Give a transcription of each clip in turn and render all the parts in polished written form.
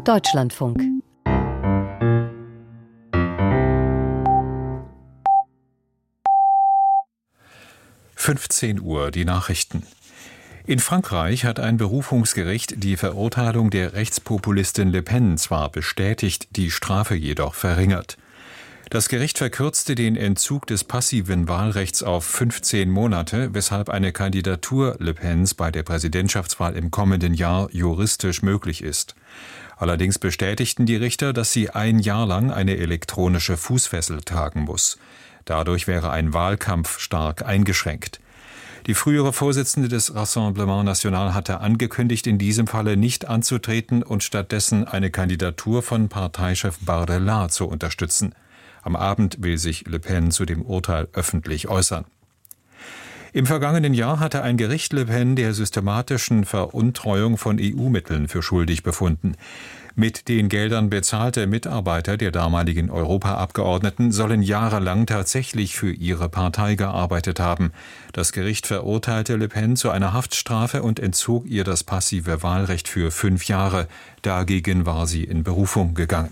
Deutschlandfunk. (15 Uhr) die Nachrichten. In Frankreich hat ein Berufungsgericht die Verurteilung der Rechtspopulistin Le Pen zwar bestätigt, die Strafe jedoch verringert. Das Gericht verkürzte den Entzug des passiven Wahlrechts auf 15 Monate, weshalb eine Kandidatur Le Pens bei der Präsidentschaftswahl im kommenden Jahr juristisch möglich ist. Allerdings bestätigten die Richter, dass sie ein Jahr lang eine elektronische Fußfessel tragen muss. Dadurch wäre ein Wahlkampf stark eingeschränkt. Die frühere Vorsitzende des Rassemblement National hatte angekündigt, in diesem Falle nicht anzutreten und stattdessen eine Kandidatur von Parteichef Bardella zu unterstützen. Am Abend will sich Le Pen zu dem Urteil öffentlich äußern. Im vergangenen Jahr hatte ein Gericht Le Pen der systematischen Veruntreuung von EU-Mitteln für schuldig befunden. Mit den Geldern bezahlte Mitarbeiter der damaligen Europaabgeordneten sollen jahrelang tatsächlich für ihre Partei gearbeitet haben. Das Gericht verurteilte Le Pen zu einer Haftstrafe und entzog ihr das passive Wahlrecht für 5 Jahre. Dagegen war sie in Berufung gegangen.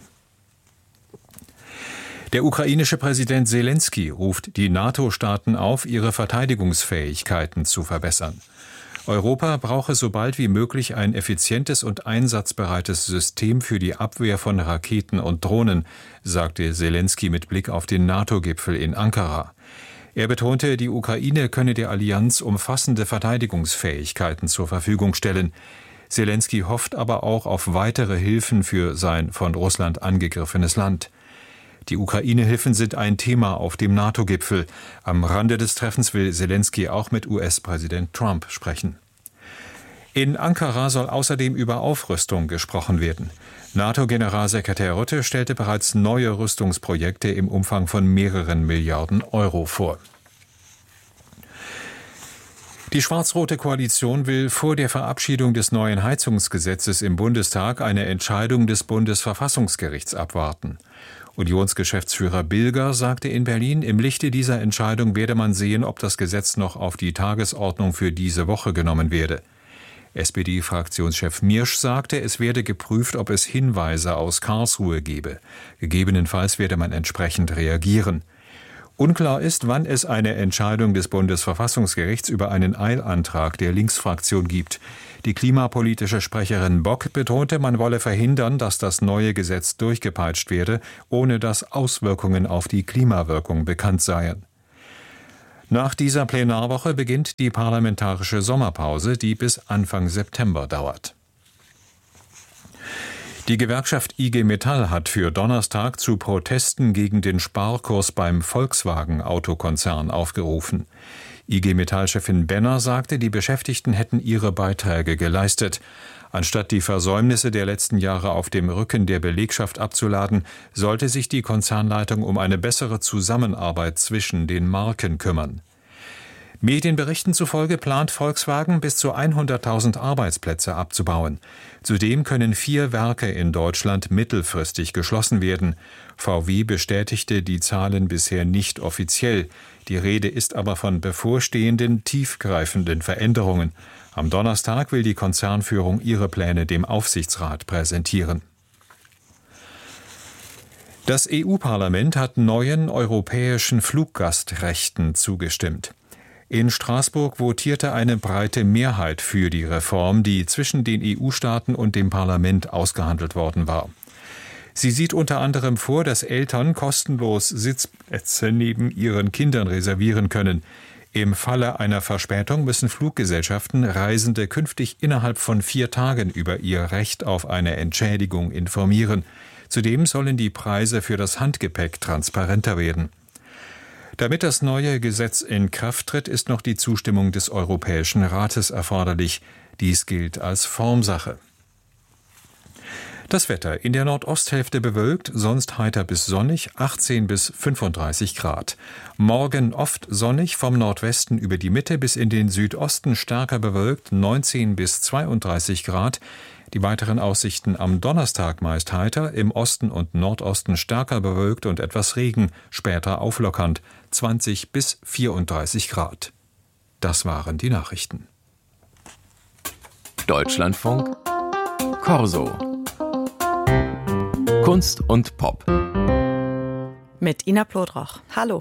Der ukrainische Präsident Selenskyj ruft die NATO-Staaten auf, ihre Verteidigungsfähigkeiten zu verbessern. Europa brauche so bald wie möglich ein effizientes und einsatzbereites System für die Abwehr von Raketen und Drohnen, sagte Selenskyj mit Blick auf den NATO-Gipfel in Ankara. Er betonte, die Ukraine könne der Allianz umfassende Verteidigungsfähigkeiten zur Verfügung stellen. Selenskyj hofft aber auch auf weitere Hilfen für sein von Russland angegriffenes Land. Die Ukraine-Hilfen sind ein Thema auf dem NATO-Gipfel. Am Rande des Treffens will Selenskyj auch mit US-Präsident Trump sprechen. In Ankara soll außerdem über Aufrüstung gesprochen werden. NATO-Generalsekretär Rutte stellte bereits neue Rüstungsprojekte im Umfang von mehreren Milliarden Euro vor. Die schwarz-rote Koalition will vor der Verabschiedung des neuen Heizungsgesetzes im Bundestag eine Entscheidung des Bundesverfassungsgerichts abwarten. Unionsgeschäftsführer Bilger sagte in Berlin, im Lichte dieser Entscheidung werde man sehen, ob das Gesetz noch auf die Tagesordnung für diese Woche genommen werde. SPD-Fraktionschef Miersch sagte, es werde geprüft, ob es Hinweise aus Karlsruhe gebe. Gegebenenfalls werde man entsprechend reagieren. Unklar ist, wann es eine Entscheidung des Bundesverfassungsgerichts über einen Eilantrag der Linksfraktion gibt. Die klimapolitische Sprecherin Bock betonte, man wolle verhindern, dass das neue Gesetz durchgepeitscht werde, ohne dass Auswirkungen auf die Klimawirkung bekannt seien. Nach dieser Plenarwoche beginnt die parlamentarische Sommerpause, die bis Anfang September dauert. Die Gewerkschaft IG Metall hat für Donnerstag zu Protesten gegen den Sparkurs beim Volkswagen-Autokonzern aufgerufen. IG Metall-Chefin Benner sagte, die Beschäftigten hätten ihre Beiträge geleistet. Anstatt die Versäumnisse der letzten Jahre auf dem Rücken der Belegschaft abzuladen, sollte sich die Konzernleitung um eine bessere Zusammenarbeit zwischen den Marken kümmern. Medienberichten zufolge plant Volkswagen, bis zu 100.000 Arbeitsplätze abzubauen. Zudem können 4 Werke in Deutschland mittelfristig geschlossen werden. VW bestätigte die Zahlen bisher nicht offiziell. Die Rede ist aber von bevorstehenden, tiefgreifenden Veränderungen. Am Donnerstag will die Konzernführung ihre Pläne dem Aufsichtsrat präsentieren. Das EU-Parlament hat neuen europäischen Fluggastrechten zugestimmt. In Straßburg votierte eine breite Mehrheit für die Reform, die zwischen den EU-Staaten und dem Parlament ausgehandelt worden war. Sie sieht unter anderem vor, dass Eltern kostenlos Sitzplätze neben ihren Kindern reservieren können. Im Falle einer Verspätung müssen Fluggesellschaften Reisende künftig innerhalb von 4 Tagen über ihr Recht auf eine Entschädigung informieren. Zudem sollen die Preise für das Handgepäck transparenter werden. Damit das neue Gesetz in Kraft tritt, ist noch die Zustimmung des Europäischen Rates erforderlich. Dies gilt als Formsache. Das Wetter: in der Nordosthälfte bewölkt, sonst heiter bis sonnig, 18 bis 35 Grad. Morgen oft sonnig, vom Nordwesten über die Mitte bis in den Südosten stärker bewölkt, 19 bis 32 Grad. Die weiteren Aussichten: am Donnerstag meist heiter, im Osten und Nordosten stärker bewölkt und etwas Regen, später auflockernd, 20 bis 34 Grad. Das waren die Nachrichten. Deutschlandfunk Corso. Kunst und Pop. Mit Ina Plodroch. Hallo.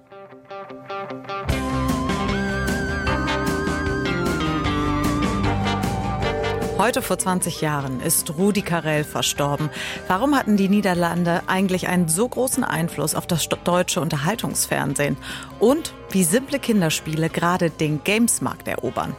Heute vor 20 Jahren ist Rudi Carrell verstorben. Warum hatten die Niederlande eigentlich einen so großen Einfluss auf das deutsche Unterhaltungsfernsehen? Und wie simple Kinderspiele gerade den Gamesmarkt erobern?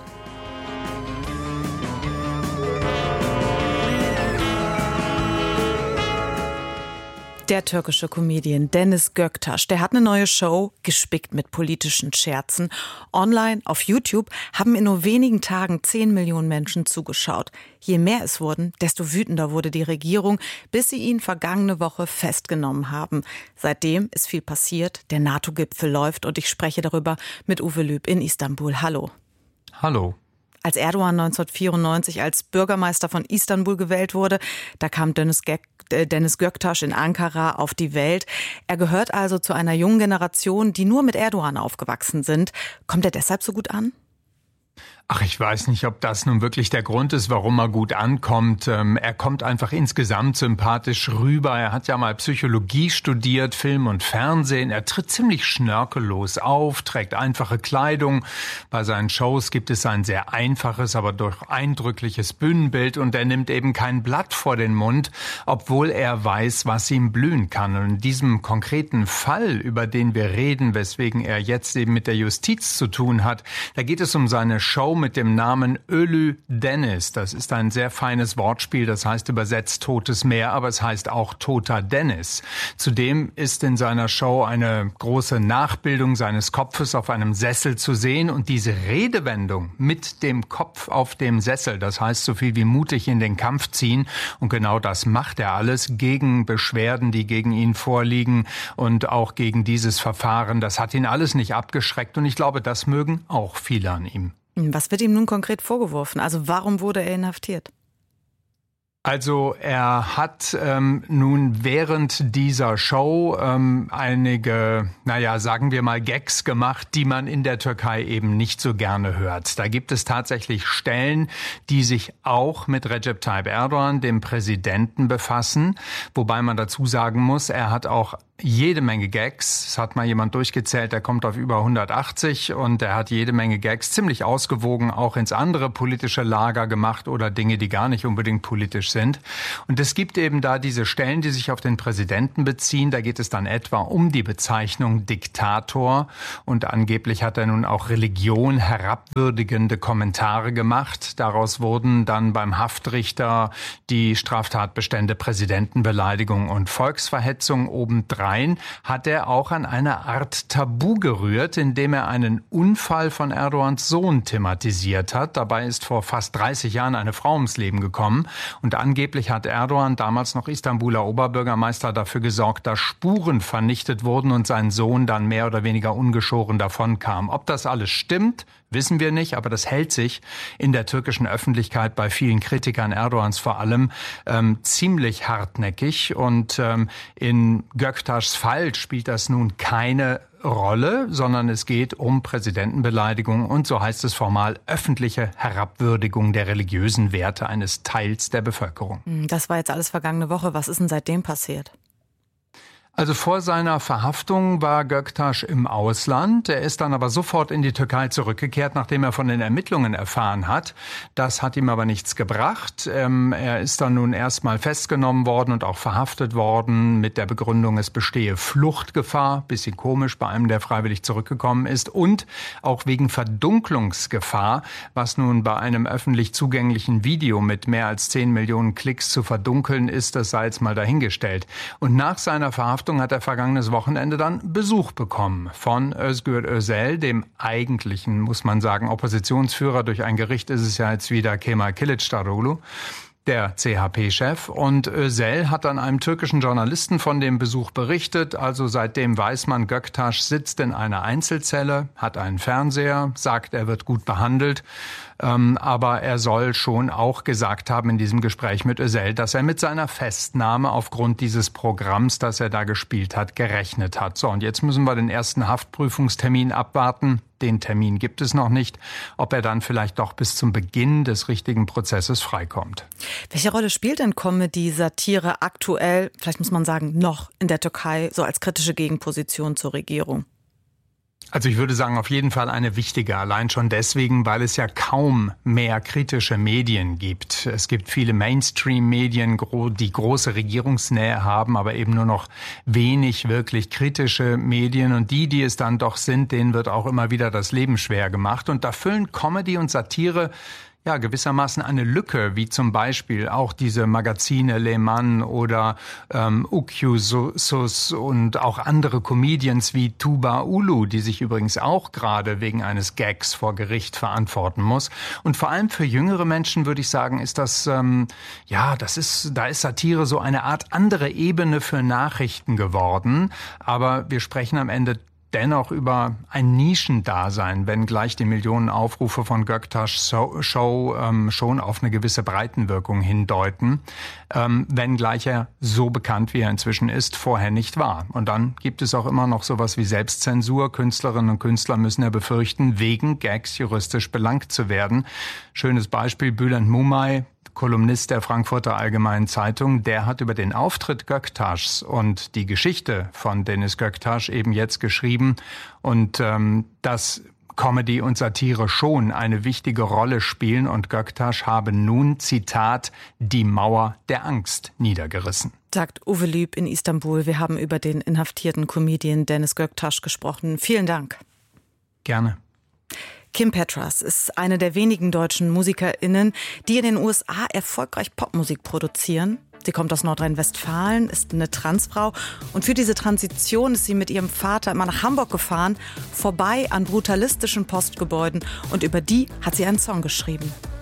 Der türkische Comedian Deniz Göktaş, der hat eine neue Show, gespickt mit politischen Scherzen. Online auf YouTube haben in nur wenigen Tagen 10 Millionen Menschen zugeschaut. Je mehr es wurden, desto wütender wurde die Regierung, bis sie ihn vergangene Woche festgenommen haben. Seitdem ist viel passiert, der NATO-Gipfel läuft und ich spreche darüber mit Uwe Lüb in Istanbul. Hallo. Hallo. Als Erdogan 1994 als Bürgermeister von Istanbul gewählt wurde, da kam Deniz Göktaş in Ankara auf die Welt. Er gehört also zu einer jungen Generation, die nur mit Erdogan aufgewachsen sind. Kommt er deshalb so gut an? Ach, ich weiß nicht, ob das nun wirklich der Grund ist, warum er gut ankommt. Er kommt einfach insgesamt sympathisch rüber. Er hat ja mal Psychologie studiert, Film und Fernsehen. Er tritt ziemlich schnörkellos auf, trägt einfache Kleidung. Bei seinen Shows gibt es ein sehr einfaches, aber doch eindrückliches Bühnenbild. Und er nimmt eben kein Blatt vor den Mund, obwohl er weiß, was ihm blühen kann. Und in diesem konkreten Fall, über den wir reden, weswegen er jetzt eben mit der Justiz zu tun hat, da geht es um seine Show mit dem Namen Ölü Deniz. Das ist ein sehr feines Wortspiel, das heißt übersetzt Totes Meer, aber es heißt auch Toter Deniz. Zudem ist in seiner Show eine große Nachbildung seines Kopfes auf einem Sessel zu sehen und diese Redewendung mit dem Kopf auf dem Sessel, das heißt so viel wie mutig in den Kampf ziehen und genau das macht er alles gegen Beschwerden, die gegen ihn vorliegen und auch gegen dieses Verfahren. Das hat ihn alles nicht abgeschreckt und ich glaube, das mögen auch viele an ihm. Was wird ihm nun konkret vorgeworfen? Also warum wurde er inhaftiert? Also er hat nun während dieser Show einige, sagen wir mal Gags gemacht, die man in der Türkei eben nicht so gerne hört. Da gibt es tatsächlich Stellen, die sich auch mit Recep Tayyip Erdogan, dem Präsidenten, befassen. Wobei man dazu sagen muss, er hat auch jede Menge Gags. Es hat mal jemand durchgezählt, der kommt auf über 180 und er hat jede Menge Gags ziemlich ausgewogen auch ins andere politische Lager gemacht oder Dinge, die gar nicht unbedingt politisch sind. Und es gibt eben da diese Stellen, die sich auf den Präsidenten beziehen. Da geht es dann etwa um die Bezeichnung Diktator und angeblich hat er nun auch Religion herabwürdigende Kommentare gemacht. Daraus wurden dann beim Haftrichter die Straftatbestände Präsidentenbeleidigung und Volksverhetzung obendrein. Hat er auch an eine Art Tabu gerührt, indem er einen Unfall von Erdogans Sohn thematisiert hat. Dabei ist vor fast 30 Jahren eine Frau ums Leben gekommen und angeblich hat Erdogan, damals noch Istanbuler Oberbürgermeister, dafür gesorgt, dass Spuren vernichtet wurden und sein Sohn dann mehr oder weniger ungeschoren davonkam. Ob das alles stimmt, wissen wir nicht, aber das hält sich in der türkischen Öffentlichkeit bei vielen Kritikern Erdogans vor allem ziemlich hartnäckig. Und in Göktaşs Fall spielt das nun keine Rolle, sondern es geht um Präsidentenbeleidigung und, so heißt es formal, öffentliche Herabwürdigung der religiösen Werte eines Teils der Bevölkerung. Das war jetzt alles vergangene Woche. Was ist denn seitdem passiert? Also vor seiner Verhaftung war Göktaş im Ausland. Er ist dann aber sofort in die Türkei zurückgekehrt, nachdem er von den Ermittlungen erfahren hat. Das hat ihm aber nichts gebracht. Er ist dann nun erstmal festgenommen worden und auch verhaftet worden mit der Begründung, es bestehe Fluchtgefahr. Bisschen komisch bei einem, der freiwillig zurückgekommen ist. Und auch wegen Verdunklungsgefahr, was nun bei einem öffentlich zugänglichen Video mit mehr als 10 Millionen Klicks zu verdunkeln ist, das sei jetzt mal dahingestellt. Und nach seiner Verhaftung hat er vergangenes Wochenende dann Besuch bekommen von Özgür Özel, dem eigentlichen, muss man sagen, Oppositionsführer. Durch ein Gericht ist es ja jetzt wieder Kemal Kılıçdaroğlu, der CHP-Chef. Und Özel hat dann einem türkischen Journalisten von dem Besuch berichtet. Also seitdem weiß man, Göktaş sitzt in einer Einzelzelle, hat einen Fernseher, sagt, er wird gut behandelt. Aber er soll schon auch gesagt haben in diesem Gespräch mit Özal, dass er mit seiner Festnahme aufgrund dieses Programms, das er da gespielt hat, gerechnet hat. So, und jetzt müssen wir den ersten Haftprüfungstermin abwarten. Den Termin gibt es noch nicht, ob er dann vielleicht doch bis zum Beginn des richtigen Prozesses freikommt. Welche Rolle spielt denn Comedy, Satire aktuell, vielleicht muss man sagen, noch in der Türkei, so als kritische Gegenposition zur Regierung? Also ich würde sagen, auf jeden Fall eine wichtige, allein schon deswegen, weil es ja kaum mehr kritische Medien gibt. Es gibt viele Mainstream-Medien, die große Regierungsnähe haben, aber eben nur noch wenig wirklich kritische Medien. Und die es dann doch sind, denen wird auch immer wieder das Leben schwer gemacht. Und da füllen Comedy und Satire ja gewissermaßen eine Lücke, wie zum Beispiel auch diese Magazine Leman oder Ukjusus und auch andere Comedians wie Tuba Ulu, die sich übrigens auch gerade wegen eines Gags vor Gericht verantworten muss. Und vor allem für jüngere Menschen würde ich sagen, ist das da ist Satire so eine Art andere Ebene für Nachrichten geworden. Aber wir sprechen am Ende dennoch über ein Nischendasein, wenngleich die Millionen Aufrufe von Göktaş's Show schon auf eine gewisse Breitenwirkung hindeuten, wenngleich er so bekannt, wie er inzwischen ist, vorher nicht war. Und dann gibt es auch immer noch sowas wie Selbstzensur. Künstlerinnen und Künstler müssen ja befürchten, wegen Gags juristisch belangt zu werden. Schönes Beispiel, Bülent Mumay, Kolumnist der Frankfurter Allgemeinen Zeitung, der hat über den Auftritt Göktaş's und die Geschichte von Deniz Göktaş eben jetzt geschrieben und dass Comedy und Satire schon eine wichtige Rolle spielen und Göktaş habe nun, Zitat, die Mauer der Angst niedergerissen. Sagt Uwe Lüb in Istanbul. Wir haben über den inhaftierten Comedian Deniz Göktaş gesprochen. Vielen Dank. Gerne. Kim Petras ist eine der wenigen deutschen MusikerInnen, die in den USA erfolgreich Popmusik produzieren. Sie kommt aus Nordrhein-Westfalen, ist eine Transfrau und für diese Transition ist sie mit ihrem Vater immer nach Hamburg gefahren, vorbei an brutalistischen Postgebäuden und über die hat sie einen Song geschrieben.